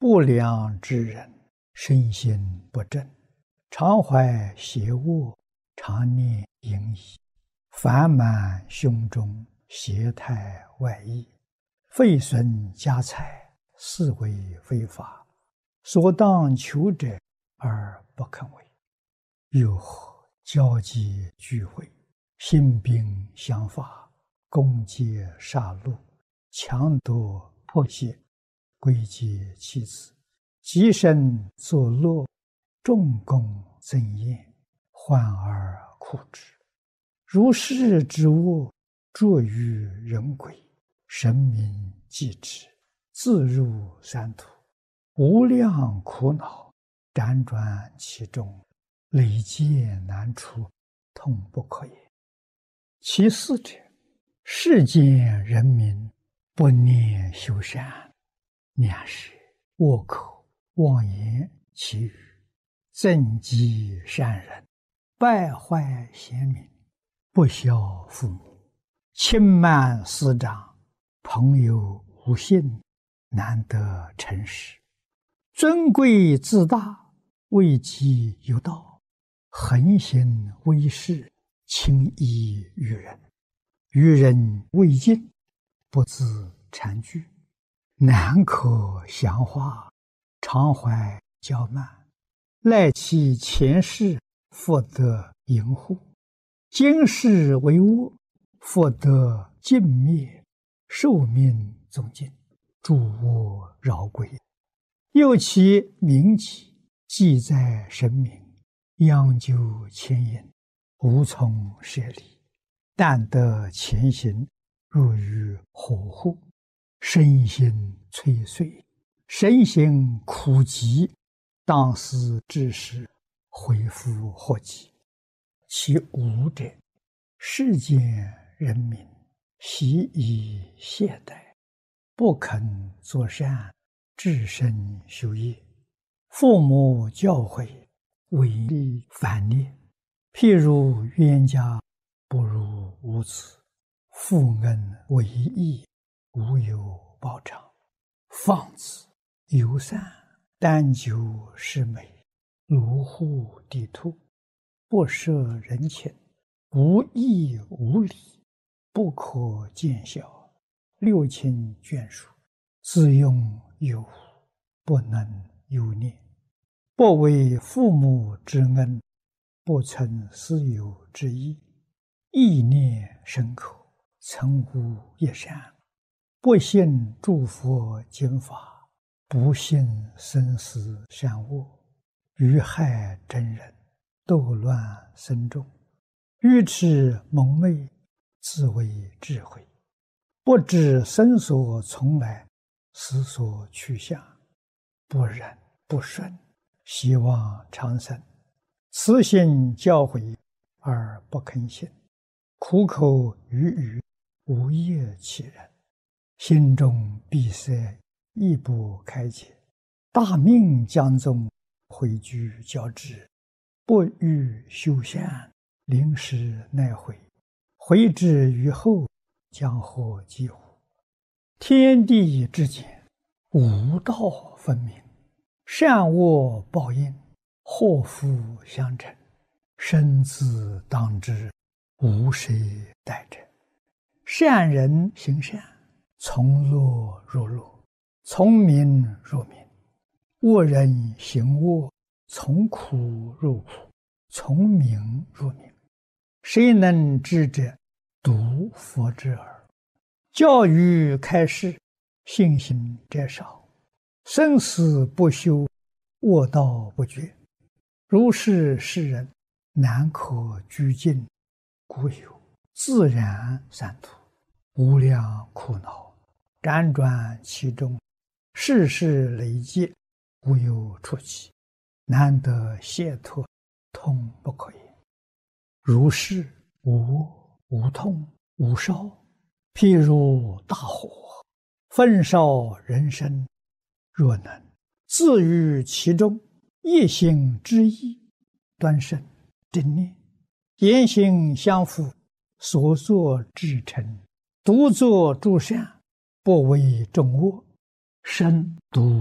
不良之人，身心不正，常怀邪恶，常念淫逸，烦满胸中，邪态外溢，废损家财，是为非法。所当求者而不肯为。又何交际聚会，兴兵相伐，攻击杀戮，强夺迫胁，归结妻子，极身作乐，重功增艳，患而苦之。如是之恶，著于人鬼，神明忌之，自入三途，无量苦恼，辗转其中，累劫难出，痛不可言。其四者，世间人民不念修善，两是恶口妄言其语，增击善人，败坏贤明，不孝父母，轻慢师长，朋友无信，难得诚实，尊贵自大，位极有道，横行威势，轻易于人，与人未尽，不自惭惧，难可详化，常怀骄慢，赖其前世，复得淫护，今世为恶，复得尽灭，寿命终尽，诸恶饶归。又其名己，记在神明，央究牵引，无从舍离，但得前行，入于火户，身心摧碎，身心苦极，当思至时，恢复祸及。其五者，世间人民习以懈怠，不肯作善，至身修业，父母教诲，违逆反逆，譬如冤家不如无子，负恩为义，无有报偿，放子游散，单求是美，如护地兔，不摄人情，无义无礼，不可见效，六亲眷属，自用有无，不能有念，不为父母之恩，不存私有之意，意念深刻，曾无一善，不信诸佛经法，不信生死善恶，愚害真人，斗乱僧众，愚痴蒙昧，自为智慧，不知生所从来，死所去向，不忍不顺，希望长生，慈心教诲而不肯行，苦口语语，无业其人，心中闭塞，亦不开解，大命将终，回居交织，不欲修善，临时奈悔，悔之于后，将获几乎？天地之间，五道分明，善恶报应，祸福相承，生自当之，无谁代者。善人行善，从乐入乐，从名入名；恶人行恶，从苦入苦，从名入名。谁能知者？独佛之耳。教育开示，信心者少，生死不休，恶道不绝。如是世人，难可居尽，故有自然三途，无量苦恼，辗转其中，世事累积，无有出期，难得解脱，痛不可言。如是无恶无痛无烧，譬如大火，焚烧人生，若能自于其中，一心之意，端正正念，言行相符，所作至诚，独作诸善，不为众恶，身独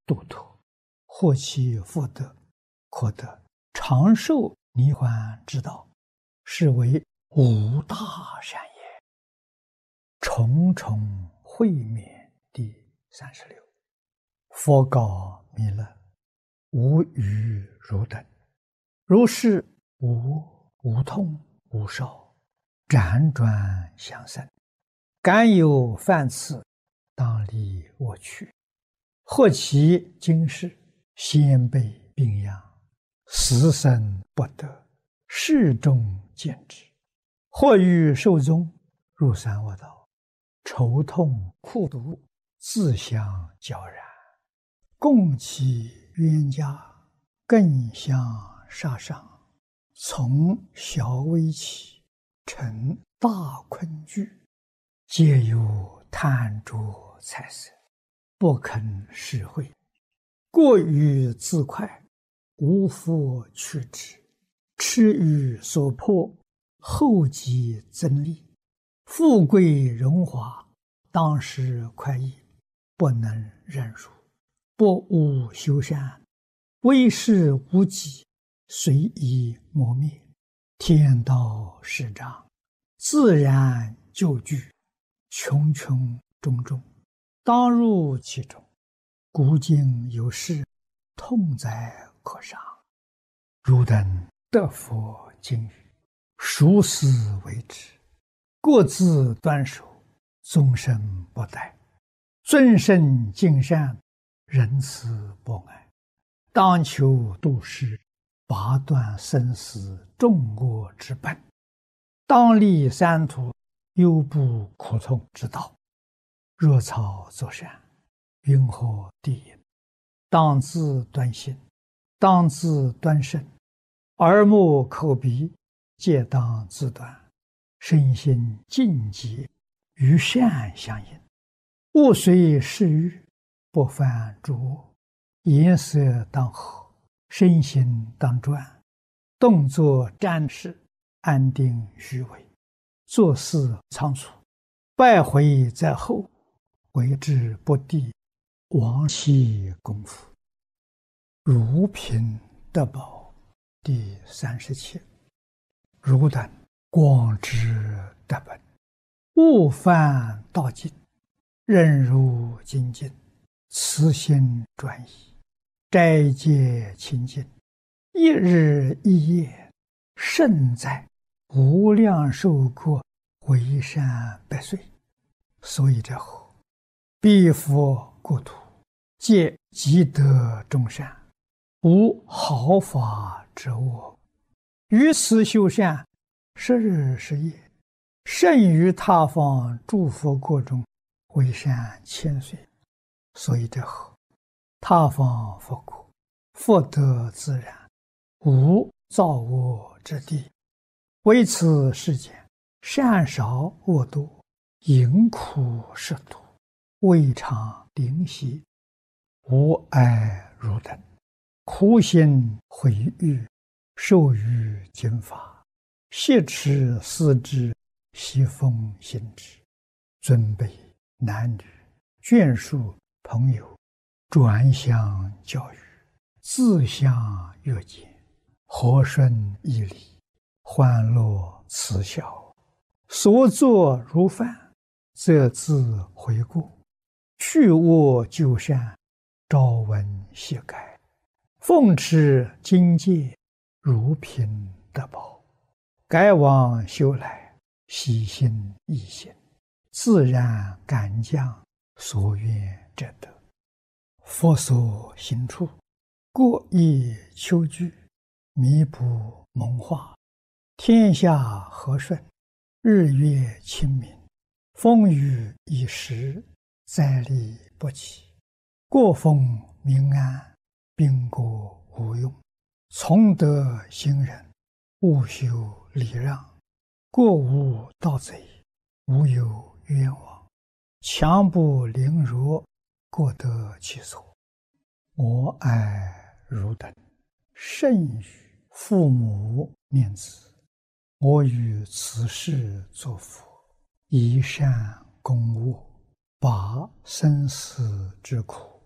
度脱，获其福德，可得长寿离患之道，是为无大善也。重重会面第36。佛告弥勒：无余如等，如是无痛无烧，辗转相生，敢有犯次，当离我去。或其今世先辈病殃，死生不得，世众见之。或欲寿终，入三恶道，愁痛苦毒，自相交然，共其冤家，更相杀伤，从小危起，成大困惧，皆有贪着财色，不肯施惠，过于自快，无复去之，痴欲所迫，后继增利，富贵荣华，当时快意，不能忍辱，不务修善，为事无己，随意磨灭，天道始彰，自然就具，穷穷种种，当入其中。古今有事，痛哉可伤。汝等得佛经语，熟思为之，各自端守，终身不殆，尊圣敬善，仁慈博爱，当求度世，拔断生死众恶之本，当立三途，忧怖苦痛之道。若草作善，云何地也？当自端心，当自端身，耳目口鼻皆当自端，身心净洁，与善相应，勿随世欲，不犯诸恶，颜色当和，身心当专，动作瞻视，安定虚伪，做事仓促，败毁在后，为之不第，亡其功夫。如贫得宝第37。汝等广知得本，勿犯道境，任如精进，慈心专一，斋戒清净，一日一夜，胜在无量寿国，为善百岁。所以者后，彼佛国土，皆积德众善，无毫发之恶，于此修善，10日10夜，胜于他方诸佛国中，为善千岁。所以者后，他方佛国，福德自然，无造恶之地。为此世间，善少恶多，淫苦食毒，未尝灵犀，无碍汝等，苦心毁誉，受于经法，挟持思之，习奉行之，尊卑男女，眷属朋友，转相教育，自相悦见，和顺义理，欢乐慈孝，所作如犯，则自悔过，去恶就善，朝闻夕改，奉持经戒，如贫得宝，改往修来，喜心易行，自然感将所愿者得。佛所行处，过意求具，弥补蒙化，天下和顺，日月清明，风雨已时，灾利不起，过风民安，兵国无用，从德行人，勿修礼让，过无盗贼，无有冤枉，强不凌辱，过得其所。我爱汝等，甚于父母念子，我于此世作佛，以善供恶，拔生死之苦，